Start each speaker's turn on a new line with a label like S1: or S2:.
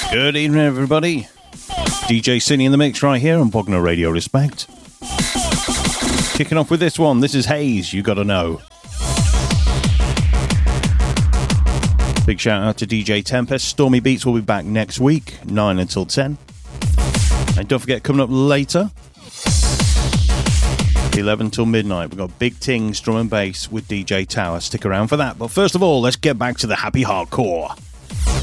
S1: Good evening, everybody. DJ Cine in the mix right here on Bogner Radio Respect. Kicking off with this one. This is Haze, You Gotta Know. Big shout out to DJ Tempest. Stormy Beats will be back next week, 9 until 10. And don't forget, coming up later, 11 till midnight, we've got Big Tings Drum and Bass with DJ Tower. Stick around for that. But first of all, let's get back to the happy hardcore.